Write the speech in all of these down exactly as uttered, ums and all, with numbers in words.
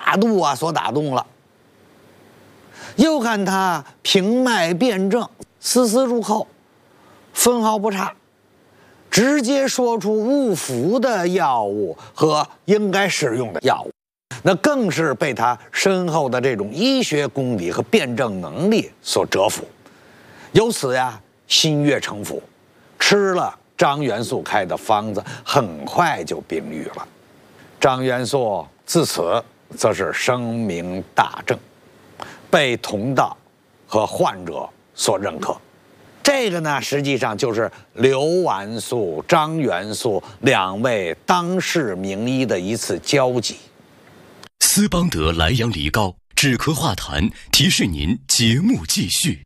大度啊所打动了。又看他平脉辩证，丝丝入扣，分毫不差，直接说出误服的药物和应该使用的药物，那更是被他深厚的这种医学功底和辩证能力所折服，由此呀心悦诚服，吃了张元素开的方子，很快就病愈了。张元素自此则是声名大振，被同道和患者所认可。这个呢，实际上就是刘完素、张元素两位当世名医的一次交集。 斯邦德莱阳梨膏止咳化痰，提示您节目继续。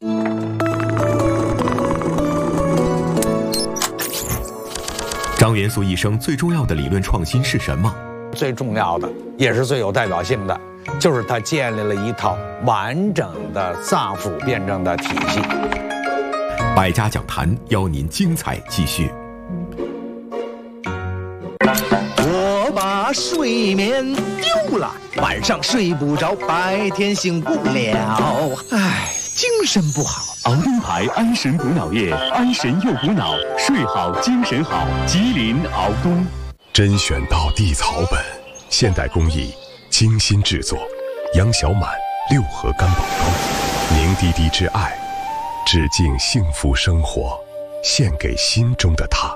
张元素一生最重要的理论创新是什么？ 最重要的，也是最有代表性的，就是他建立了一套完整的脏腑辩证的体系。 百家讲坛邀您精彩继续。 我把睡眠丢了，晚上睡不着，白天醒不了，唉，精神不好。 熬东牌安神补脑液，安神又补脑，睡好精神好。吉林熬东， 甄选到地草本，现代工艺，精心制作，杨小满六合干宝膏，凝滴滴之爱，致敬幸福生活，献给心中的他。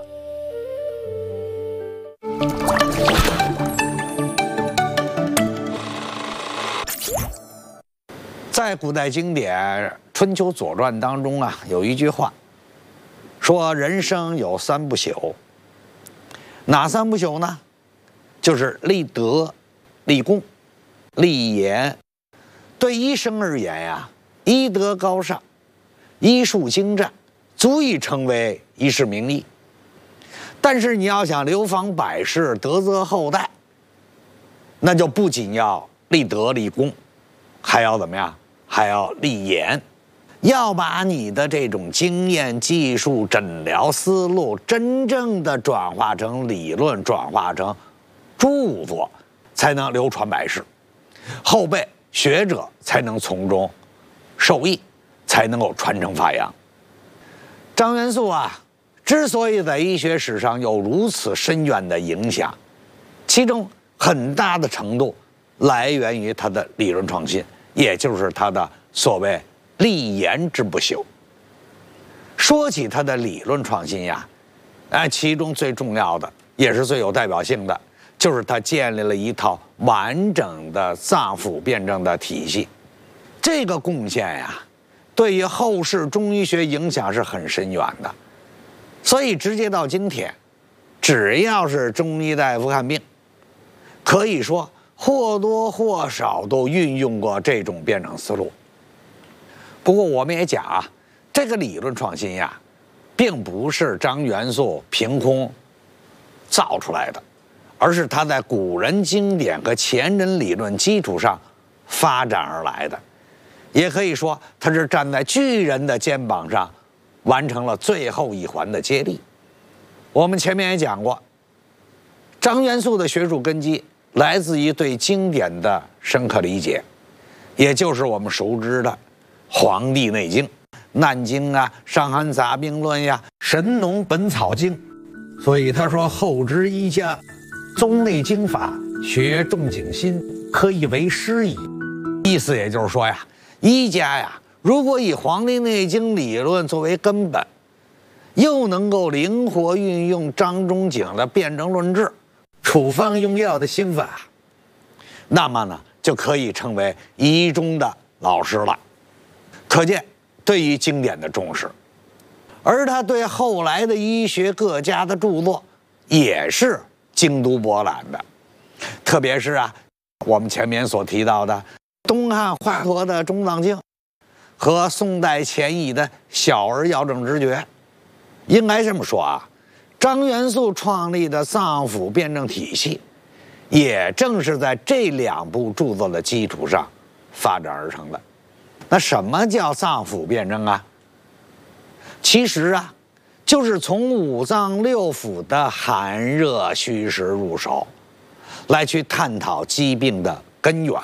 在古代经典《春秋左传》当中啊，有一句话说：“人生有三不朽。”哪三不朽呢？就是立德、立功、立言。对医生而言呀，医德高尚，医术精湛，足以成为一世名医。但是你要想流芳百世、德泽后代，那就不仅要立德立功，还要怎么样？还要立言，要把你的这种经验、技术、诊疗思路真正的转化成理论，转化成著作，才能流传百世，后辈学者才能从中受益，才能够传承发扬。张元素啊，之所以在医学史上有如此深远的影响，其中很大的程度来源于他的理论创新，也就是他的所谓立言之不朽。说起他的理论创新呀，哎，其中最重要的也是最有代表性的，就是他建立了一套完整的脏腑辩证的体系。这个贡献呀，对于后世中医学影响是很深远的。所以直接到今天，只要是中医大夫看病，可以说或多或少都运用过这种辩证思路。不过我们也讲啊，这个理论创新呀，并不是张元素凭空造出来的，而是他在古人经典和前人理论基础上发展而来的。也可以说，他是站在巨人的肩膀上，完成了最后一环的接力。我们前面也讲过，张元素的学术根基来自于对经典的深刻理解，也就是我们熟知的《黄帝内经》、《难经》啊、《伤寒杂病论》呀、《神农本草经》。所以他说：“后之医家，宗内经法，学仲景心，可以为师矣。”意思也就是说呀，医家呀，如果以《黄帝内经》理论作为根本，又能够灵活运用张仲景的辩证论治、处方用药的心法，那么呢，就可以称为医中的老师了。可见对于经典的重视，而他对后来的医学各家的著作也是精读博览的。特别是啊，我们前面所提到的东汉华佗的《中藏经》和宋代钱乙的《小儿药证直诀》，应该这么说啊，张元素创立的脏腑辩证体系，也正是在这两部著作的基础上发展而成的。那什么叫脏腑辩证啊？其实啊，就是从五脏六腑的寒热虚实入手，来去探讨疾病的根源。